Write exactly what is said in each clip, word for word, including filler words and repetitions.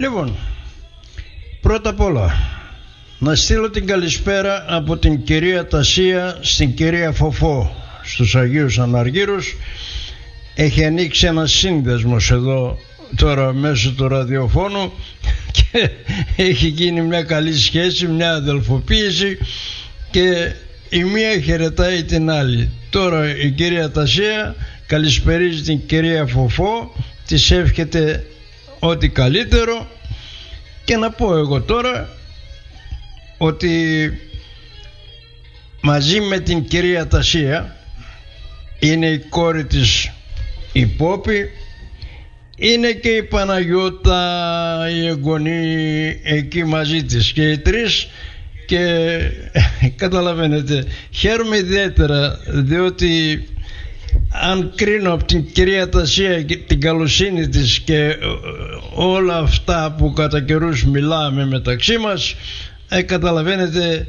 Λοιπόν, πρώτα απ' όλα να στείλω την καλησπέρα από την κυρία Τασία στην κυρία Φοφό στους Αγίους Αναργύρους. Έχει ανοίξει ένα σύνδεσμος εδώ τώρα μέσω του ραδιοφώνου και έχει γίνει μια καλή σχέση, μια αδελφοποίηση και η μία χαιρετάει την άλλη. Τώρα η κυρία Τασία καλησπερίζει την κυρία Φοφό, της εύχεται ό,τι καλύτερο. Και να πω εγώ τώρα ότι μαζί με την κυρία Τασία είναι η κόρη της η Πόπη, είναι και η Παναγιώτα η εγγονή εκεί μαζί της και οι τρεις. Και καταλαβαίνετε, χαίρομαι ιδιαίτερα διότι αν κρίνω από την κυρία Τασία και την καλοσύνη της και όλα αυτά που κατά καιρούς μιλάμε μεταξύ μας, ε, καταλαβαίνετε,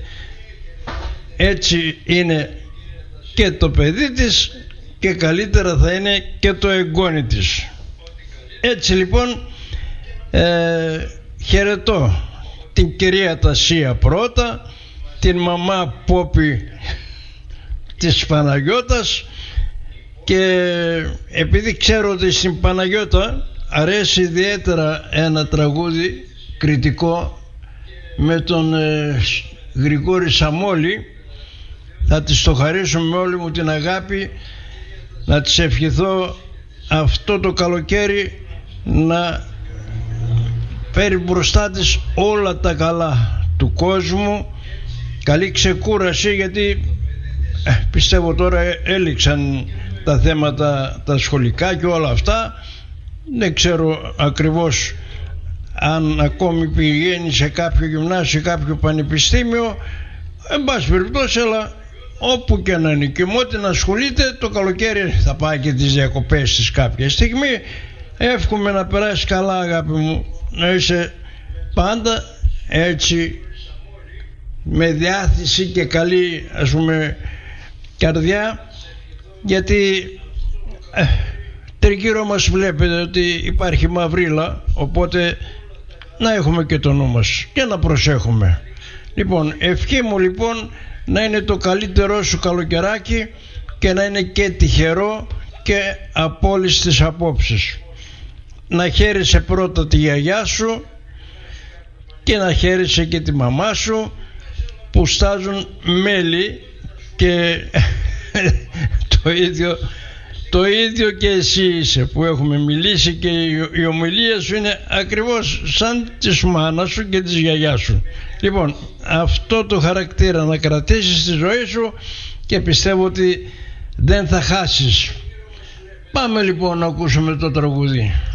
έτσι είναι και το παιδί της και καλύτερα θα είναι και το εγγόνι της. Έτσι λοιπόν ε, χαιρετώ την κυρία Τασία πρώτα, την μαμά Πόπη της Παναγιώτας, και επειδή ξέρω ότι στην Παναγιώτα αρέσει ιδιαίτερα ένα τραγούδι κριτικό με τον ε, Γρηγόρη Σαμόλη, θα της το χαρίσω με όλη μου την αγάπη, να της ευχηθώ αυτό το καλοκαίρι να φέρει μπροστά της όλα τα καλά του κόσμου, καλή ξεκούραση, γιατί ε, πιστεύω τώρα έληξαν τα θέματα τα σχολικά και όλα αυτά. Δεν ξέρω ακριβώς αν ακόμη πηγαίνει σε κάποιο γυμνάσιο, σε κάποιο πανεπιστήμιο, εν πάση περιπτώσει, αλλά όπου και να είναι και με ό,τι να ασχολείται, το καλοκαίρι θα πάει και τις διακοπές της κάποια στιγμή. Εύχομαι να περάσει καλά, αγάπη μου, να είσαι πάντα έτσι με διάθεση και καλή, ας πούμε, καρδιά, γιατί ε, τριγύρω μας βλέπετε ότι υπάρχει μαυρίλα, οπότε να έχουμε και το νου μας και να προσέχουμε. Λοιπόν, ευχή μου λοιπόν να είναι το καλύτερό σου καλοκαιράκι και να είναι και τυχερό και από όλες τις απόψεις. Να χαίρεσαι πρώτα τη γιαγιά σου και να χαίρεσαι και τη μαμά σου που στάζουν μέλι, και το ίδιο, το ίδιο και εσύ είσαι που έχουμε μιλήσει, και η, η ομιλία σου είναι ακριβώς σαν της μάνας σου και της γιαγιάς σου. Λοιπόν, αυτό το χαρακτήρα να κρατήσεις στη ζωή σου και πιστεύω ότι δεν θα χάσεις. Πάμε λοιπόν να ακούσουμε το τραγούδι.